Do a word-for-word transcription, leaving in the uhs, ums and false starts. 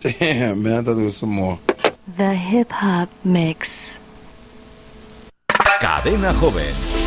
Damn, man, I thought there was some more. The Hip Hop Mix. Cadena Joven.